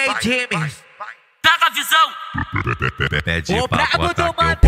Ei, time. Taca a visão. O prato do